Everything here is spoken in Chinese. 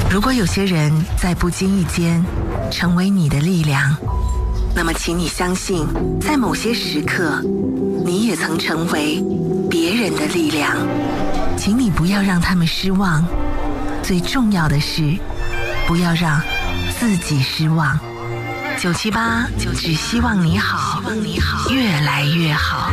如果有些人在不经意间成为你的力量，那么请你相信，在某些时刻，你也曾成为别人的力量。请你不要让他们失望，最重要的是，不要让自己失望。978只希望你好，越来越好。